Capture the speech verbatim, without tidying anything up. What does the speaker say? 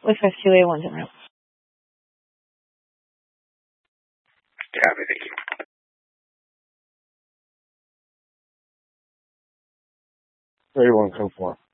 with five two A one zero. Copy, thank you. thirty-one code four.